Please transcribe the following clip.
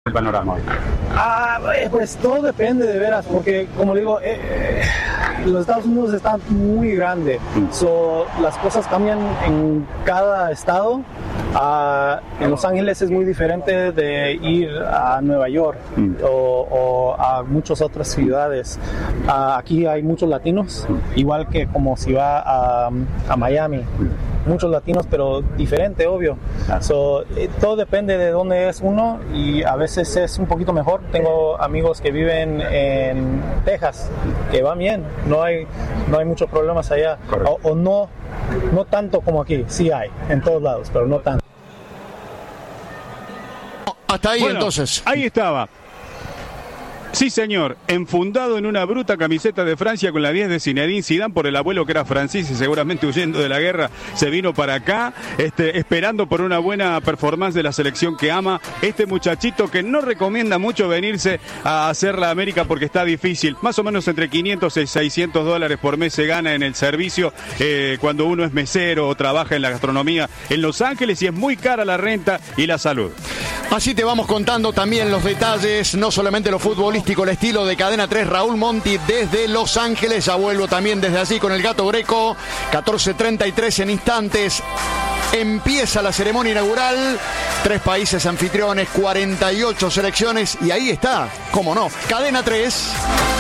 el panorama hoy? Pues todo depende de veras, porque como digo, los Estados Unidos están muy grande, las cosas cambian en cada estado. En Los Ángeles es muy diferente de ir a Nueva York o a muchas otras ciudades. Aquí hay muchos latinos, igual que como si va a Miami. Muchos latinos, pero diferente, obvio. Todo depende de dónde es uno y a veces es un poquito mejor. Tengo amigos que viven en Texas, que van bien, no hay muchos problemas allá. O no tanto como aquí, sí hay, en todos lados, pero no tanto. Hasta ahí, bueno, entonces. Ahí estaba. Sí, señor, enfundado en una bruta camiseta de Francia con la 10 de Zinedine Zidane por el abuelo que era francés y seguramente huyendo de la guerra se vino para acá, esperando por una buena performance de la selección que ama. Este muchachito que no recomienda mucho venirse a hacer la América porque está difícil. Más o menos entre 500 y 600 dólares por mes se gana en el servicio cuando uno es mesero o trabaja en la gastronomía en Los Ángeles y es muy cara la renta y la salud. Así te vamos contando también los detalles, no solamente lo futbolístico, el estilo de Cadena 3, Raúl Monti desde Los Ángeles. Ya vuelvo también desde allí con el Gato Greco. 14:33 en instantes. Empieza la ceremonia inaugural. 3 países anfitriones, 48 selecciones. Y ahí está, cómo no, Cadena 3.